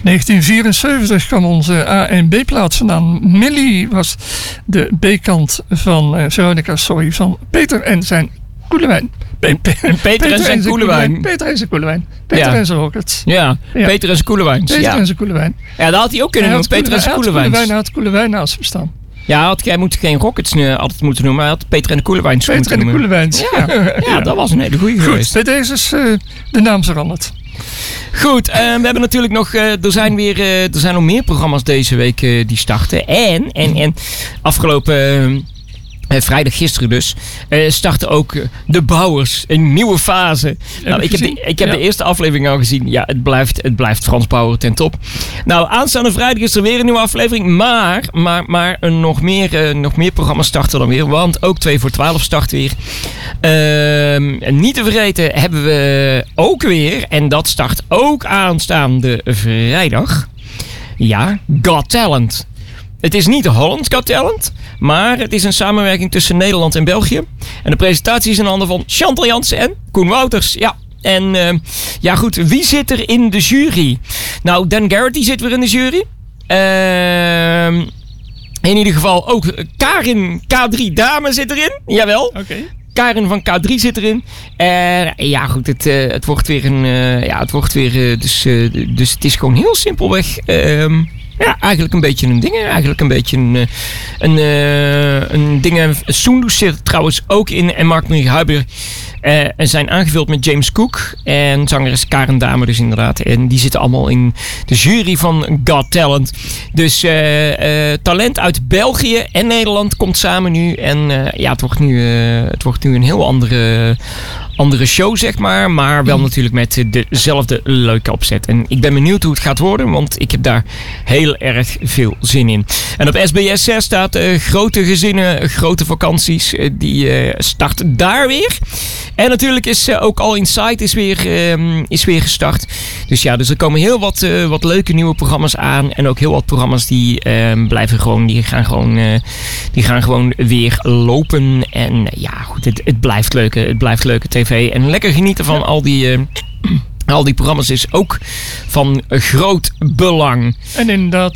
1974 kwam onze A- en B-plaats vandaan. Millie was de B-kant van Veronica, van Peter en zijn Koelewijn. Peter en zijn Koelewijn. Peter en zijn Koelewijn. Peter en zijn Rockets. Ja, Peter en zijn Koelewijn. Peter en zijn Koelewijn. Ja, dat had hij ook kunnen noemen. Peter en zijn Koelewijn. Hij had Koelewijn naast hem staan. Ja, jij moet geen Rockets altijd moeten noemen. Hij had Peter en de Koelewijns Peter en de Koelewijns. Ja, dat was een hele goeie geweest. Bij deze is de naam veranderd. Goed, we hebben natuurlijk nog... er zijn nog meer programma's deze week die starten. En afgelopen... vrijdag gisteren dus, startte ook De Bouwers, een nieuwe fase. Nou, ik heb de eerste aflevering al gezien. Ja, het blijft Frans Bauer ten top. Nou, aanstaande vrijdag is er weer een nieuwe aflevering. Maar nog meer programma's starten dan weer. Want ook 2 voor 12 start weer. Niet te vergeten hebben we ook weer, en dat start ook aanstaande vrijdag. Ja, Got Talent. Het is niet Holland's Got Talent, maar het is een samenwerking tussen Nederland en België. En de presentatie is in handen van Chantal Jansen en Koen Wouters. Ja, en goed, wie zit er in de jury? Nou, Dan Garrity zit weer in de jury. In ieder geval ook Karin K3 Dame zit erin. Jawel. Oké. Karin van K3 zit erin. Goed, het wordt weer dus het is gewoon heel simpelweg... eigenlijk een beetje een ding. Eigenlijk een beetje een ding. Soendus zit trouwens ook in. En Mark-Marie Huiber zijn aangevuld met James Cook. En zangeres Karen Dame dus inderdaad. En die zitten allemaal in de jury van Got Talent. Dus talent uit België en Nederland komt samen nu. En het wordt nu een heel andere show, zeg maar. Maar wel natuurlijk met dezelfde leuke opzet. En ik ben benieuwd hoe het gaat worden. Want ik heb daar heel erg veel zin in. En op SBS 6 staat grote gezinnen, grote vakanties. Die start daar weer. En natuurlijk is ook All Inside is weer gestart. Dus ja, dus er komen heel wat leuke nieuwe programma's aan. En ook heel wat programma's die gaan gewoon weer lopen. En goed, het blijft leuke tv. En lekker genieten van al die programma's is ook van groot belang. En inderdaad,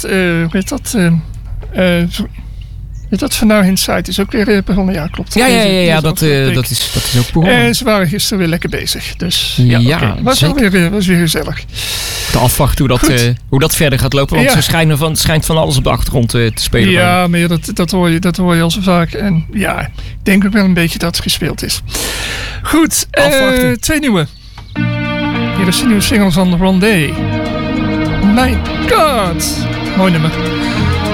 dat van Nou Inside is ook weer begonnen. Ja, klopt. Ja, dat is ook begonnen. En ze waren gisteren weer lekker bezig. Dus was weer gezellig. Te afwachten hoe dat verder gaat lopen. Want het schijnt van alles op de achtergrond te spelen. Ja, maar dat hoor je al zo vaak. En ja, ik denk ook wel een beetje dat het gespeeld is. Goed, 2 nieuwe. Hier is de nieuwe single van Rondé. My God. Mooi nummer.